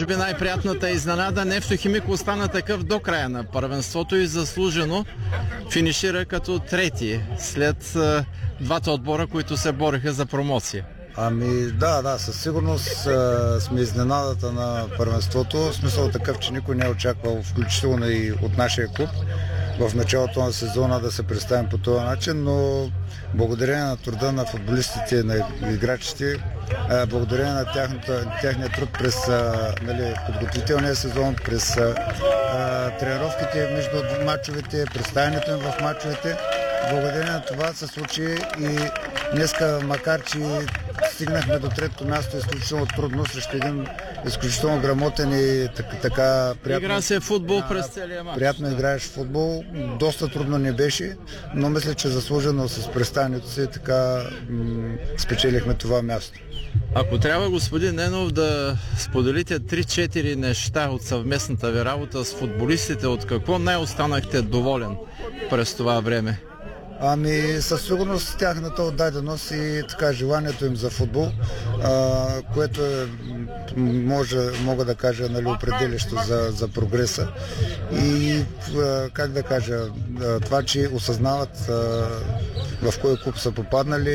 може би най-приятната изненада, Нефтохимик остана такъв до края на първенството и заслужено финишира като трети след двата отбора, които се бореха за промоция. Да, със сигурност сме изненадата на първенството, в смисъл такъв, че никой не е очаквал, включително и от нашия клуб, в началото на сезона да се представим по този начин, но благодарение на труда на футболистите, на играчите, благодарение на тяхния труд през подготвителния сезон, през тренировките между мачовете, представянето им в мачовете, благодарение на това се случи и днеска, макар че стигнахме до третото място, изключително трудно срещу един изключително грамотен и така приятно. Игра се футбол през целия мач. Приятно играеш футбол. Доста трудно не беше, но мисля, че заслужено с представянето си така спечелихме това място. Ако трябва, господин Ненов, да споделите 3-4 неща от съвместната ви работа с футболистите, от какво най-останахте доволен през това време? Със сигурност тяхната отдаденост и така желанието им за футбол, което е, мога да кажа, определящо за прогреса. И как да кажа, това, че осъзнават в кой клуб са попаднали,